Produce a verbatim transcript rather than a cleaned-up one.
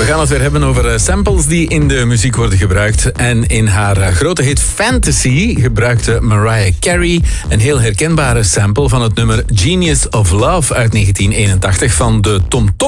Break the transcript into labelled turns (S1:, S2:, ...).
S1: We gaan het weer hebben over samples die in de muziek worden gebruikt. En in haar grote hit Fantasy gebruikte Mariah Carey een heel herkenbare sample van het nummer Genius of Love uit negentien eenentachtig van de Tom Tom